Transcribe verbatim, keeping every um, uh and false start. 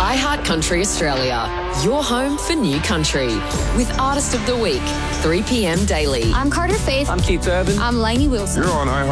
iHeart Country Australia, your home for new country. With Artist of the Week, three p m daily. I'm Carter Faith. I'm Keith Urban. I'm Lainey Wilson. You're on iHeart.